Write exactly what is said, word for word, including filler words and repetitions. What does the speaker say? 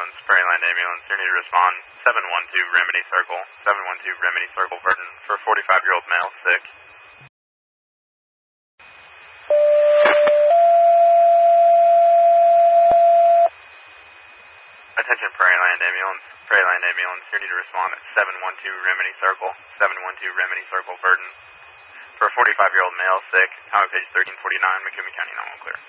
ambulance, Prairieland ambulance, you need to respond seven one two Remedy Circle, seven one two Remedy Circle, Verdon, for a forty-five-year-old male, sick. Attention Prairieland ambulance, Prairieland ambulance, you need to respond at seven one two Remedy Circle, seven one two Remedy Circle, Verdon, for a forty-five-year-old male, sick, highway page thirteen forty-nine, McCummy County, normal clear.